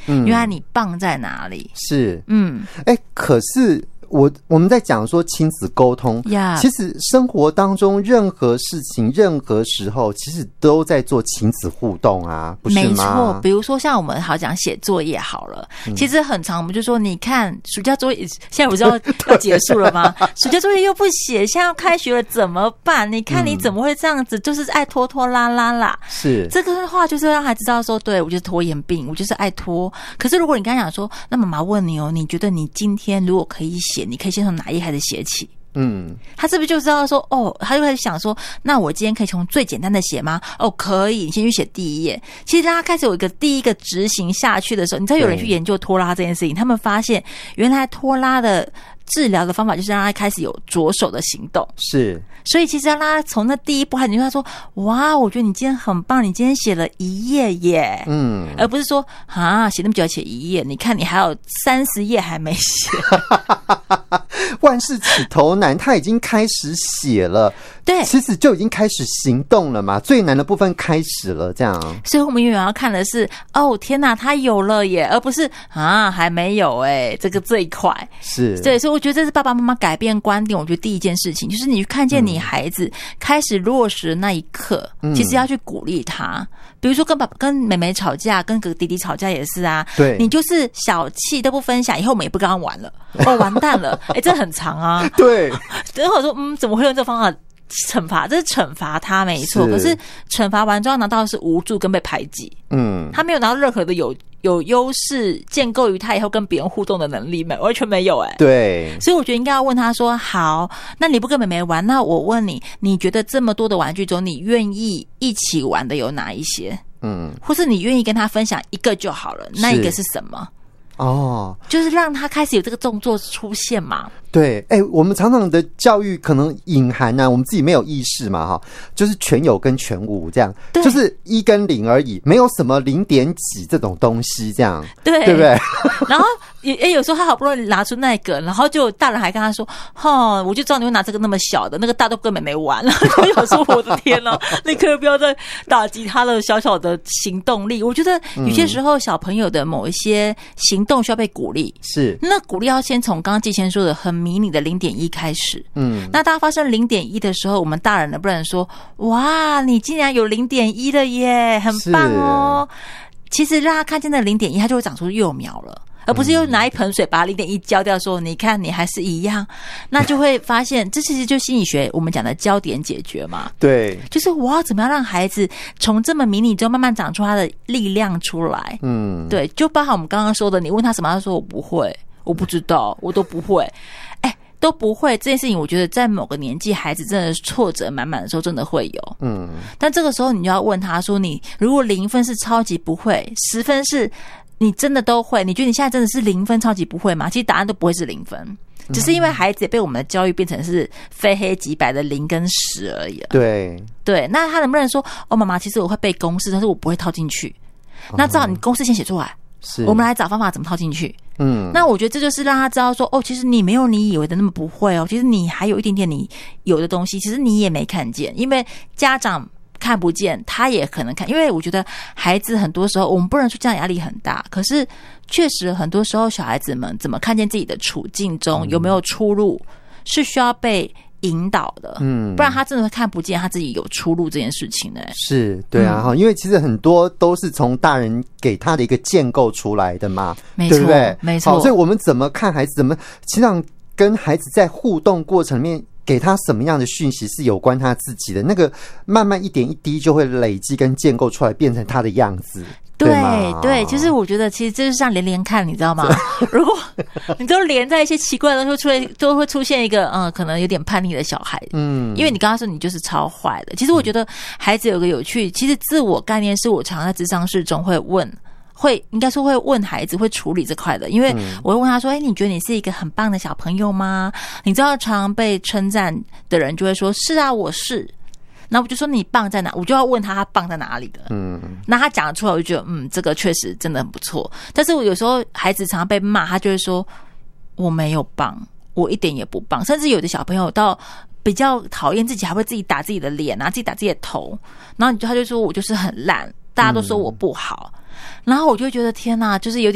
原来你棒在哪里。 是，可是我们在讲说亲子沟通，其实生活当中任何事情任何时候其实都在做亲子互动啊，不是吗？ 没错，比如说像我们好讲写作业好了，其实很常我们就说你看暑假作业现在不是要结束了吗？暑假作业又不写，现在要开学了怎么办？你看你怎么会这样子，就是爱拖拖拉拉啦。 是， 这个话就是让孩子知道说，对，我就是拖延病，我就是爱拖。可是如果你跟他讲说，那妈妈问你你觉得你今天如果可以写，你可以先从哪一页开始写起？他是不是就知道说，他就开始想说，那我今天可以从最简单的写吗？可以，你先去写第一页。其实当他开始有第一个执行下去的时候，你知道有人去研究拖拉这件事情，他们发现原来拖拉的治疗的方法就是让他开始有着手的行动。是，所以其实要让他从那第一步开始，你就他说，哇，我觉得你今天很棒，你今天写了一页耶，而不是说写那么久要写一页，你看你还有30页还没写。 万事起头难，他已经开始写了，对，其实就已经开始行动了嘛，最难的部分开始了，这样。 所以我们永远要看的是，天哪，他有了耶，而不是还没有这个最快。是，对，所以我觉得这是爸爸妈妈改变观点，我觉得第一件事情就是你看见你孩子开始落实的那一刻，其实要去鼓励他。比如说跟妹妹吵架，跟哥哥弟弟吵架也是啊，对，你就是小气都不分享，以后我们也不跟他玩了，完蛋了，这很长啊。对，然后我说怎么会用这个方法惩罚？这是惩罚他没错，可是惩罚完之后拿到的是无助跟被排挤。他没有拿到任何的有优势建构于他以后跟别人互动的能力，完全没有。对，所以我觉得应该要问他说，好，那你不跟妹妹玩，那我问你，你觉得这么多的玩具中，你愿意一起玩的有哪一些？或是你愿意跟他分享一个就好了，那一个是什么？就是让他开始有这个动作出现嘛。对， 我们常常的教育可能隐含我们自己没有意识嘛，就是全有跟全无这样，就是1跟0而已，没有什么0点几这种东西这样，对不对？ 然后有时候他好不容易拿出那个，然后就大人还跟他说，我就知道你会拿这个那么小的，那个大都根本没玩了。我想说，我的天哪，你可以不要再打击他的小小的行动力。我觉得有些时候小朋友的某一些行动需要被鼓励，是，那鼓励要先从刚刚季谦说的很迷你的0.1开始。那当发生0.1的时候，我们大人能不能说，哇，你竟然有0.1了耶，很棒哦。其实让他看见那0.1，他就会长出幼苗了，而不是又拿一盆水把0.1浇掉，说你看你还是一样，那就会发现这其实就心理学我们讲的焦点解决嘛。对，就是我要怎么样让孩子从这么迷你中慢慢长出他的力量出来。对，就包含我们刚刚说的，你问他什么，他说我不会，我不知道，我都不会。都不会这件事情，我觉得在某个年纪孩子真的挫折满满的时候真的会有。但这个时候你就要问他说，你如果0分是超级不会，10分是你真的都会，你觉得你现在真的是0分超级不会吗？其实答案都不会是0分，只是因为孩子也被我们的教育变成是非黑即白的0跟10而已了。对，那他能不能说，妈妈其实我会背公式，但是我不会套进去，那至少你公式先写出来，我们来找方法怎么套进去。那我觉得这就是让他知道说，其实你没有你以为的那么不会其实你还有一点点你有的东西，其实你也没看见，因为家长看不见，他也可能看。因为我觉得孩子很多时候，我们不能说这样压力很大，可是确实很多时候小孩子们怎么看见自己的处境中有没有出路，是需要被引导的，不然他真的会看不见他自己有出路这件事情呢。是，对啊，因为其实很多都是从大人给他的一个建构出来的嘛，对不对？没错。所以我们怎么看孩子，怎么其实跟孩子在互动过程里面给他什么样的讯息是有关他自己的，那个慢慢一点一滴就会累积跟建构出来，变成他的样子。对，就是我觉得其实这就是像连连看，你知道吗？如果你都连在一些奇怪的东西都会出现一个可能有点叛逆的小孩。因为你刚刚说你就是超坏的。其实我觉得孩子有个有趣，其实自我概念是我常在諮商室中应该说会问孩子，会处理这块的。因为我会问他说，你觉得你是一个很棒的小朋友吗？你知道常被称赞的人就会说，是啊，我是。那我就说你棒在哪，我就要问他棒在哪里的。那他讲得出来，我就觉得这个确实真的很不错。但是我有时候孩子常常被骂，他就会说我没有棒，我一点也不棒。甚至有的小朋友到比较讨厌自己，还会自己打自己的脸啊，自己打自己的头，然后他就说我就是很烂，大家都说我不好。然后我就会觉得天哪，就是有点